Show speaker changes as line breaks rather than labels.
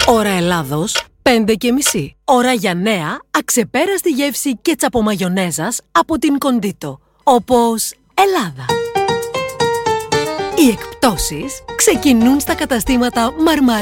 Ώρα Ελλάδος, 5:30. Ώρα για νέα, αξεπέραστη γεύση κέτσαπο μαγιονέζας από την Κοντίτο. Όπως Ελλάδα. Οι εκπτώσεις ξεκινούν στα καταστήματα Μαρμαρίνο.